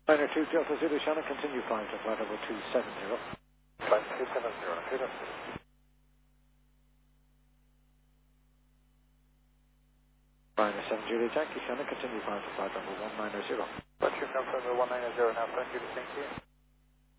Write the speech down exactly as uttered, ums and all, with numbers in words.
Niner two Delta Zulu, Shannon, continue flying to flight level two seven zero. Flight two seven zero, Peter. Niner seven Juliet Yankee, Shannon, continue flying to flight level one nine zero. But you confirm the one nine zero now, Flight Juliet, thank you.